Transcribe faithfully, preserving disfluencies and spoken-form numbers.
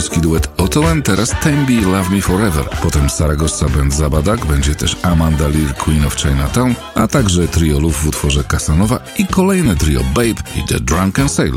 francuski duet Otoen, teraz Tembi Love Me Forever. Potem Saragossa Band Zabadak, będzie też Amanda Lear Queen of Chinatown, a także trio Luf w utworze Casanova i kolejne trio Babe i The Drunken Sailor.